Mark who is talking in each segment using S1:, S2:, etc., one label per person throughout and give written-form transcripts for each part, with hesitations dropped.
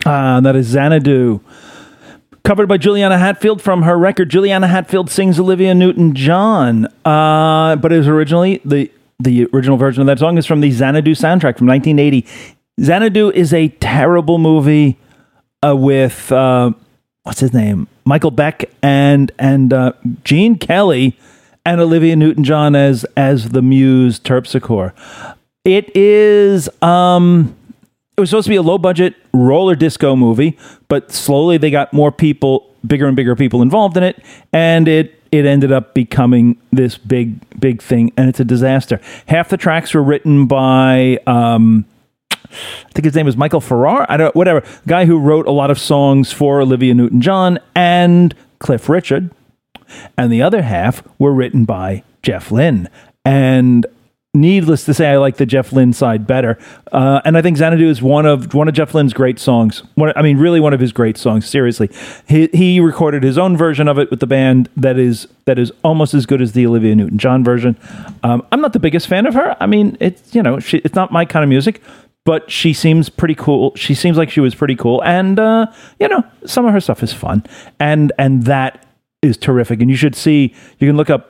S1: That is Xanadu. Covered by Juliana Hatfield from her record. Juliana Hatfield sings Olivia Newton-John. But it was originally, the original version of that song is from the Xanadu soundtrack from 1980. Xanadu is a terrible movie with, what's his name? Michael Beck and Gene Kelly and Olivia Newton-John as the muse Terpsichore. It is... It was supposed to be a low-budget roller disco movie, but slowly they got more people, bigger and bigger people involved in it, and it ended up becoming this big thing, and it's a disaster. Half the tracks were written by, I think his name was Michael Farrar, the guy who wrote a lot of songs for Olivia Newton-John and Cliff Richard, and the other half were written by Jeff Lynne, and needless to say, I like the Jeff Lynne side better. And I think Xanadu is one of Jeff Lynne's great songs. Really one of his great songs, seriously. He recorded his own version of it with the band that is almost as good as the Olivia Newton-John version. I'm not the biggest fan of her. I mean, it's not my kind of music, but she seems pretty cool. She seems like she was pretty cool. And, some of her stuff is fun. And that is terrific. And you can look up,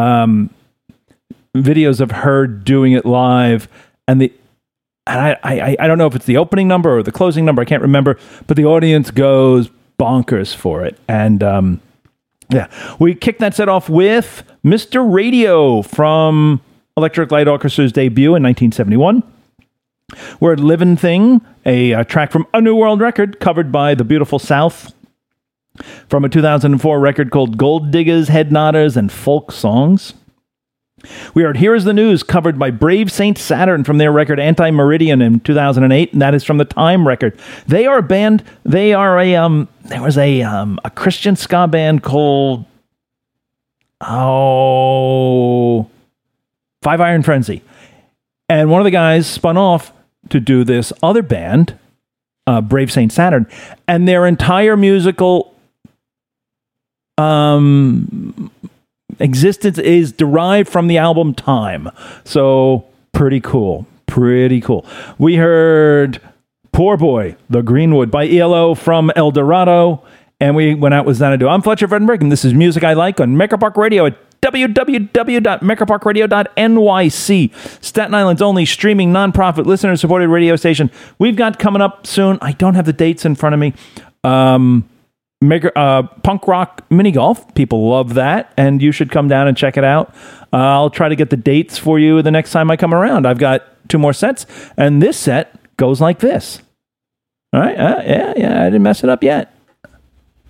S1: videos of her doing it live, and I don't know if it's the opening number or the closing number, I can't remember, but the audience goes bonkers for it. And we kicked that set off with Mr. Radio from Electric Light Orchestra's debut in 1971. We're at Livin' Thing, a track from A New World Record covered by the Beautiful South from a 2004 record called Gold Diggers, Head Nodders, and Folk Songs. We are at Here Is the News, covered by Brave Saint Saturn from their record Anti-Meridian in 2008, and that is from the Time record. They are a band, there was a Christian ska band called, Five Iron Frenzy. And one of the guys spun off to do this other band, Brave Saint Saturn, and their entire musical existence is derived from the album Time. So pretty cool. We heard Poor Boy, The Greenwood by ELO from El Dorado, and we went out with Xanadu. I'm Fletcher Vredenberg, and this is Music I Like on Maker Park Radio at www.makerparkradio.nyc. Staten Island's only streaming nonprofit listener-supported radio station. We've got coming up soon, I don't have the dates in front of me, punk rock mini golf. People love that, and you should come down and check it out. I'll try to get the dates for you the next time I come around. I've got 2 more sets, and this set goes like this. All right, I didn't mess it up yet.